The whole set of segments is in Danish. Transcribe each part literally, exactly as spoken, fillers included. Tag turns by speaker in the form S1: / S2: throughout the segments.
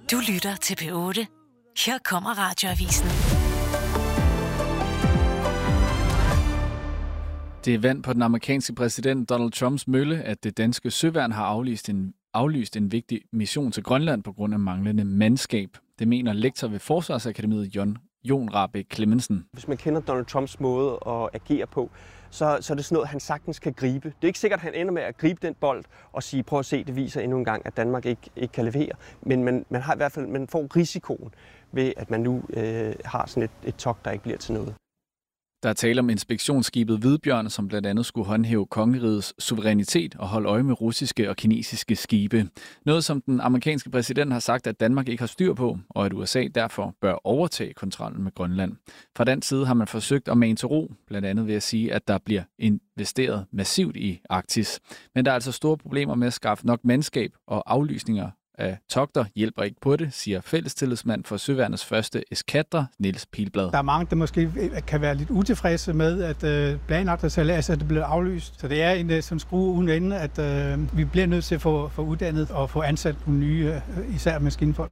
S1: Du lytter til P otte. Her kommer Radioavisen.
S2: Det er vand på den amerikanske præsident Donald Trumps mølle, at det danske søværn har aflyst en, aflyst en vigtig mission til Grønland på grund af manglende mandskab. Det mener lektor ved Forsvarsakademiet Jon, Jon Rahbek Clemmensen.
S3: Hvis man kender Donald Trumps måde at agere på, så, så er det sådan noget, han sagtens kan gribe. Det er ikke sikkert, at han ender med at gribe den bold og sige, prøv at se, det viser endnu en gang, at Danmark ikke, ikke kan levere. Men man, man har i hvert fald, man får risikoen ved, at man nu øh, har sådan et, et togt, der ikke bliver til noget.
S2: Der er tale om inspektionsskibet Hvidbjørn, som blandt andet skulle håndhæve kongerigets suverænitet og holde øje med russiske og kinesiske skibe. Noget, som den amerikanske præsident har sagt, at Danmark ikke har styr på, og at U S A derfor bør overtage kontrollen med Grønland. Fra den side har man forsøgt at mane til ro, blandt andet ved at sige, at der bliver investeret massivt i Arktis. Men der er altså store problemer med at skaffe nok mandskab, og aflysninger af togter hjælper ikke på det, siger fællestillidsmand for Søværnets første eskadre, Niels Pilblad.
S4: Der er mange, der måske kan være lidt utilfredse med, at øh, planlagt altså, at det bliver aflyst. Så det er en sådan skrue uden ende, at øh, vi bliver nødt til at få, få uddannet og få ansat nogle nye, øh, især maskinfolk.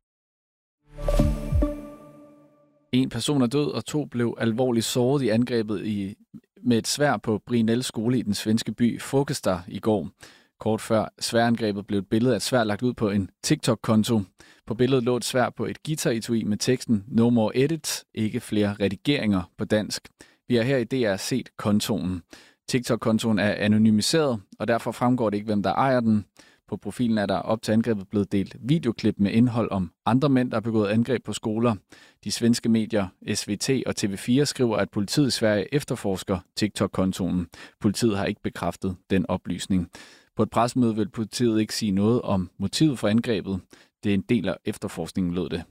S2: En person er død, og to blev alvorligt såret i angrebet i, med et sværd på Brinell skole i den svenske by Fågelsta i går. Kort før sværangrebet blev et billede af et sværd lagt ud på en TikTok-konto. På billedet lå et sværd på et guitar-etui med teksten No more edits, ikke flere redigeringer på dansk. Vi har her i D R set kontoen. TikTok-kontoen er anonymiseret, og derfor fremgår det ikke, hvem der ejer den. På profilen er der op til angrebet blevet delt videoklip med indhold om andre mænd, der har begået angreb på skoler. De svenske medier S V T og T V fire skriver, at politiet i Sverige efterforsker TikTok-kontoen. Politiet har ikke bekræftet den oplysning. På et pressemøde vil politiet ikke sige noget om motivet for angrebet. Det er en del af efterforskningen, lød det.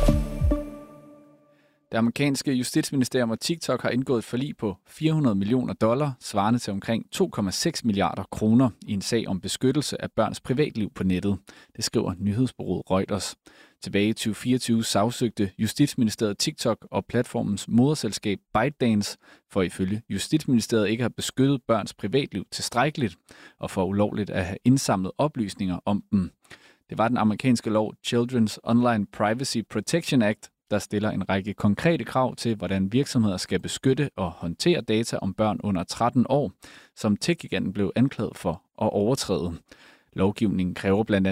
S2: Det amerikanske justitsministerium og TikTok har indgået et forlig på fire hundrede millioner dollar, svarende til omkring to komma seks milliarder kroner i en sag om beskyttelse af børns privatliv på nettet. Det skriver nyhedsbureauet Reuters. Tilbage i tyve fireogtyve sagsøgte Justitsministeriet TikTok og platformens moderselskab ByteDance for ifølge Justitsministeriet ikke at have beskyttet børns privatliv tilstrækkeligt og for ulovligt at have indsamlet oplysninger om dem. Det var den amerikanske lov Children's Online Privacy Protection Act, der stiller en række konkrete krav til, hvordan virksomheder skal beskytte og håndtere data om børn under tretten år, som tech-giganten blev anklaget for at overtræde. Lovgivningen kræver blandt andet